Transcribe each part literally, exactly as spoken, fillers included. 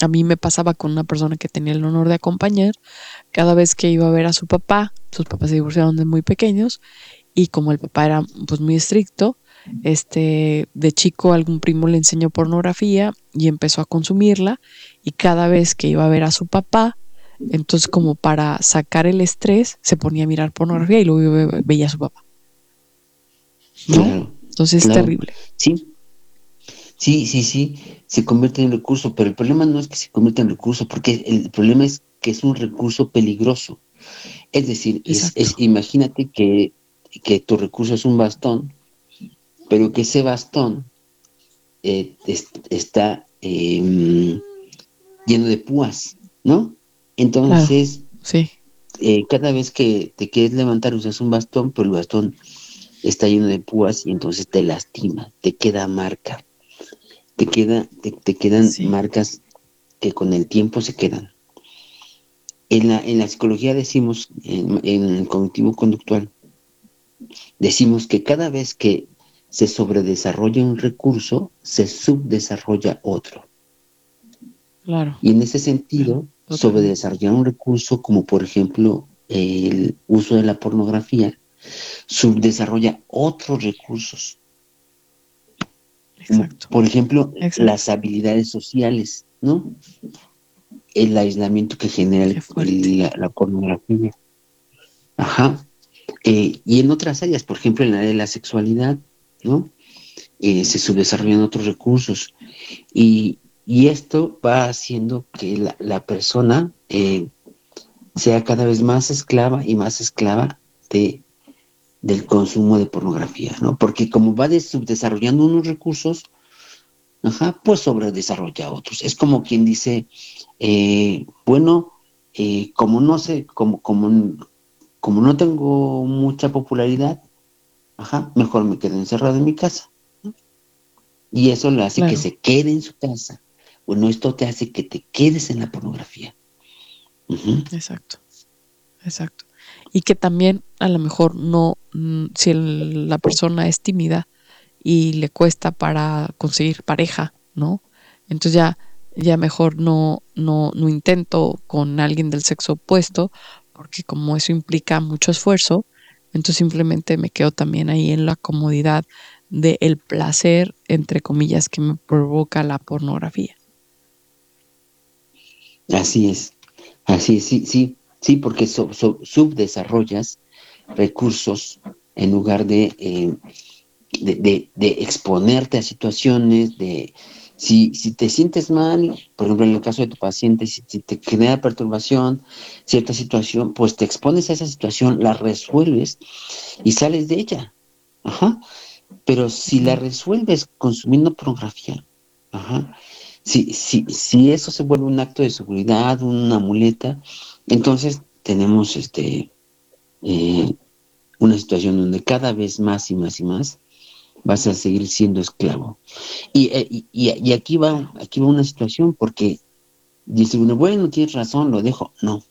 a mí me pasaba con una persona que tenía el honor de acompañar, cada vez que iba a ver a su papá, sus papás se divorciaron de muy pequeños, y como el papá era pues muy estricto, este, de chico algún primo le enseñó pornografía y empezó a consumirla, y cada vez que iba a ver a su papá, entonces como para sacar el estrés, se ponía a mirar pornografía y luego ve- veía a su papá, ¿no? Claro, Entonces es claro. terrible. Sí, sí, sí, sí, se convierte en recurso, pero el problema no es que se convierta en recurso, porque el problema es que es un recurso peligroso. Es decir, es, es, Exacto. imagínate que, que tu recurso es un bastón, pero que ese bastón eh, es- está eh, lleno de púas, ¿no? Claro, Entonces, sí, eh, cada vez que te quieres levantar usas un bastón, pero el bastón está lleno de púas y entonces te lastima, te queda marca, te queda, te, te quedan sí, marcas que con el tiempo se quedan. En la, en la psicología decimos, en, en el cognitivo conductual, decimos que cada vez que se sobredesarrolla un recurso, se subdesarrolla otro. claro, Y en ese sentido, totalmente. sobredesarrollar un recurso como por ejemplo el uso de la pornografía, subdesarrolla otros recursos, como Exacto, por ejemplo exacto. las habilidades sociales, ¿no? El aislamiento que genera Qué el- fuerte. el- la, la pornografía. Ajá. Eh, y en otras áreas, por ejemplo, en la área de la sexualidad, ¿no? Eh, se subdesarrollan otros recursos. Y, y esto va haciendo que la, la persona eh, sea cada vez más esclava y más esclava de, del consumo de pornografía, ¿no? Porque como va des- subdesarrollando unos recursos, ajá, pues sobredesarrolla otros. Es como quien dice, eh, bueno, eh, como no sé, como, como, como no tengo mucha popularidad, ajá, mejor me quedo encerrado en mi casa. Y eso le hace que Claro, se quede en su casa. Bueno, esto te hace que te quedes en la pornografía. Ujú. exacto, exacto. Y que también a lo mejor no, mm, si el- la persona es tímida y le cuesta para conseguir pareja, ¿no? Entonces ya, ya mejor no, no, no intento con alguien del sexo opuesto, porque como eso implica mucho esfuerzo, entonces simplemente me quedo también ahí en la comodidad del placer, entre comillas, que me provoca la pornografía. Así es, así es, sí, sí, sí, porque so- so- subdesarrollas recursos en lugar de, eh, de, de- de exponerte a situaciones, de si, si te sientes mal, por ejemplo, en el caso de tu paciente, si, si te genera perturbación, cierta situación, pues te expones a esa situación, la resuelves y sales de ella. Ajá. Pero si la Ujú. resuelves consumiendo pornografía, ajá, si, si, si eso se vuelve un acto de seguridad, una muleta, entonces tenemos este eh, una situación donde cada vez más y más y más vas a seguir siendo esclavo. Y, eh, y, y, y aquí va, Claro, aquí va una situación porque dice uno, bueno, tienes razón, lo dejo. No,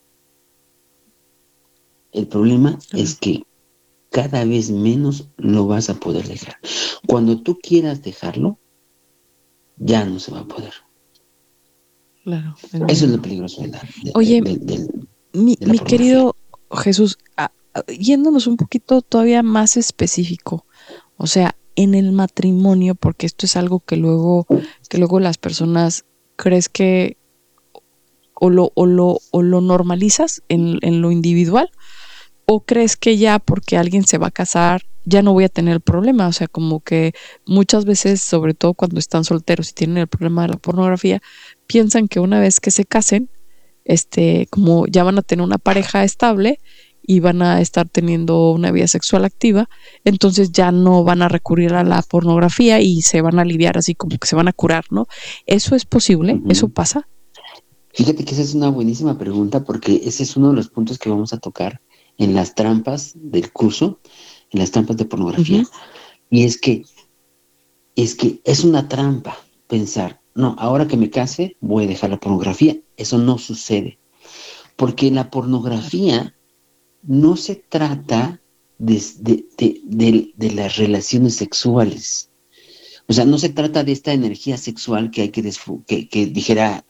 el problema es claro, que cada vez menos lo vas a poder dejar. Cuando tú quieras dejarlo, ya no se va a poder. claro, Eso es lo entiendo. peligroso de la, de, de- Oye, de- de- mi, de la mi pornografía. querido Jesús, a- a- yéndonos un poquito todavía más específico, o sea, en el matrimonio, porque esto es algo que luego, que luego las personas crees que o lo, o lo, o lo normalizas en, en lo individual, o crees que ya porque alguien se va a casar, ya no voy a tener el problema. O sea, como que muchas veces, sobre todo cuando están solteros y tienen el problema de la pornografía, piensan que una vez que se casen, este, como ya van a tener una pareja estable y van a estar teniendo una vida sexual activa, entonces ya no van a recurrir a la pornografía y se van a aliviar así como que se van a curar, ¿no? ¿Eso es posible? ¿Eso Ujú. pasa? Fíjate que esa es una buenísima pregunta porque ese es uno de los puntos que vamos a tocar en las trampas del curso, en las trampas de Ujú. pornografía. Y es que es que es una trampa pensar, no, ahora que me case voy a dejar la pornografía. Eso no sucede, porque la Claro, pornografía no se trata de, de, de, de, de las relaciones sexuales. O sea, no se trata de esta energía sexual que hay que, desfu- que, que dijera